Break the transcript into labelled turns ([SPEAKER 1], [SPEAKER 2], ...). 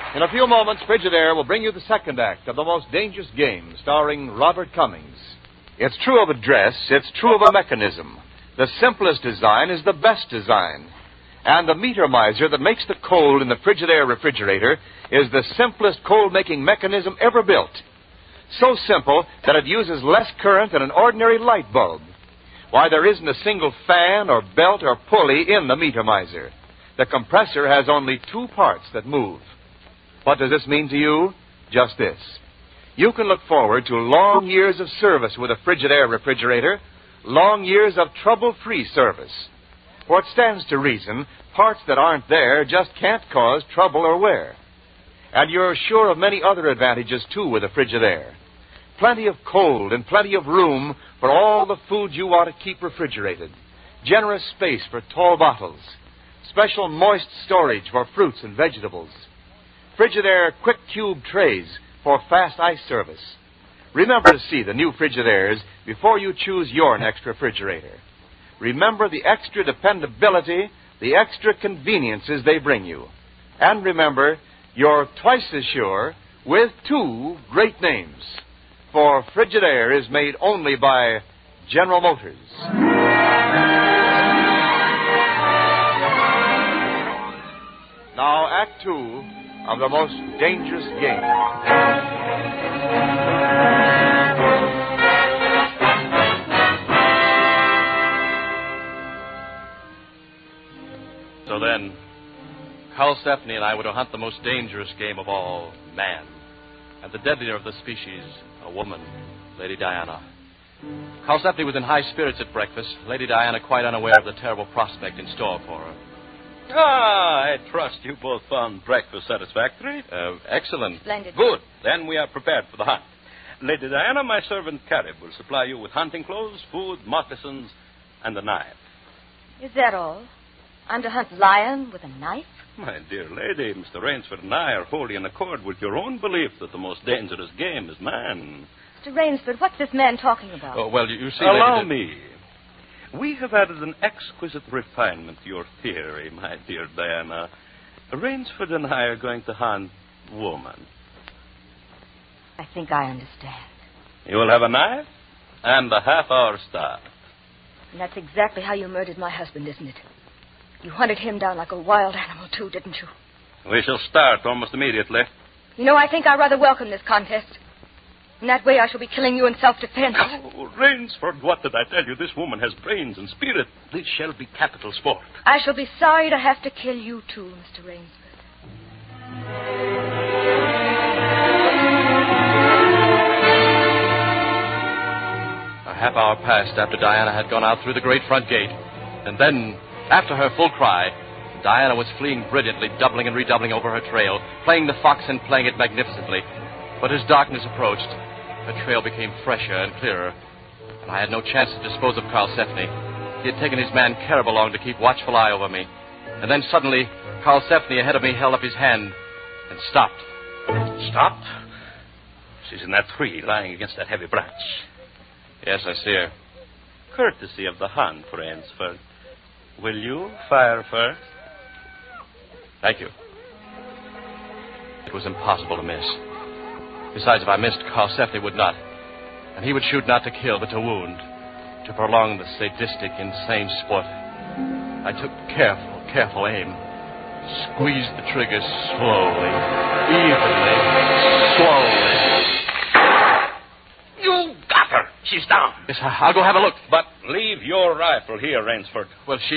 [SPEAKER 1] In a few moments, Frigidaire will bring you the second act of The Most Dangerous Game, starring Robert Cummings. It's true of a dress, it's true of a mechanism. The simplest design is the best design. And the meter miser that makes the cold in the Frigidaire refrigerator is the simplest cold-making mechanism ever built. So simple that it uses less current than an ordinary light bulb. Why, there isn't a single fan or belt or pulley in the meter miser. The compressor has only two parts that move. What does this mean to you? Just this. You can look forward to long years of service with a Frigidaire refrigerator, long years of trouble-free service. For it stands to reason, parts that aren't there just can't cause trouble or wear. And you're sure of many other advantages, too, with a Frigidaire. Plenty of cold and plenty of room for all the food you want to keep refrigerated. Generous space for tall bottles. Special moist storage for fruits and vegetables. Frigidaire quick cube trays for fast ice service. Remember to see the new Frigidaires before you choose your next refrigerator. Remember the extra dependability, the extra conveniences they bring you. And remember, you're twice as sure with two great names. For Frigidaire is made only by General Motors. Now, Act Two of The Most Dangerous Game.
[SPEAKER 2] So then, Carl Stepney and I were to hunt the most dangerous game of all, man. And the deadlier of the species, a woman, Lady Diana. Carl Stepney was in high spirits at breakfast, Lady Diana quite unaware of the terrible prospect in store for her.
[SPEAKER 3] I trust you both found breakfast satisfactory.
[SPEAKER 2] Excellent.
[SPEAKER 4] Splendid.
[SPEAKER 3] Good. Then we are prepared for the hunt. Lady Diana, my servant Carib will supply you with hunting clothes, food, moccasins, and a knife.
[SPEAKER 4] Is that all? I'm to hunt lion with a knife?
[SPEAKER 3] My dear lady, Mr. Rainsford and I are wholly in accord with your own belief that the most dangerous game is man.
[SPEAKER 4] Mr. Rainsford, what's this man talking about?
[SPEAKER 2] Oh, well, you see...
[SPEAKER 3] Allow me. We have added an exquisite refinement to your theory, my dear Diana. Rainsford and I are going to hunt woman.
[SPEAKER 4] I think I understand.
[SPEAKER 3] You will have a knife and a half-hour start.
[SPEAKER 4] And that's exactly how you murdered my husband, isn't it? You hunted him down like a wild animal, too, didn't you?
[SPEAKER 3] We shall start almost immediately.
[SPEAKER 4] You know, I think I rather welcome this contest. In that way, I shall be killing you in self-defense.
[SPEAKER 3] Oh, Rainsford, what did I tell you? This woman has brains and spirit. This shall be capital sport.
[SPEAKER 4] I shall be sorry to have to kill you, too, Mr. Rainsford.
[SPEAKER 2] A half hour passed after Diana had gone out through the great front gate. And then, after her full cry, Diana was fleeing brilliantly, doubling and redoubling over her trail, playing the fox and playing it magnificently. But as darkness approached, her trail became fresher and clearer, and I had no chance to dispose of Carl Stepney. He had taken his man Carib along to keep watchful eye over me. And then suddenly, Carl Stepney ahead of me held up his hand and stopped.
[SPEAKER 3] Stopped? She's in that tree, lying against that heavy branch.
[SPEAKER 2] Yes, I see her.
[SPEAKER 3] Courtesy of the hunt, Rainsford. Will you fire first?
[SPEAKER 2] Thank you. It was impossible to miss. Besides, if I missed, Carl Stepney would not. And he would shoot not to kill, but to wound. To prolong the sadistic, insane sport. I took careful aim. Squeezed the trigger slowly, evenly, slowly.
[SPEAKER 3] You got her. She's down.
[SPEAKER 2] Yes, I'll go have a look.
[SPEAKER 3] But leave your rifle here, Rainsford.
[SPEAKER 2] Well,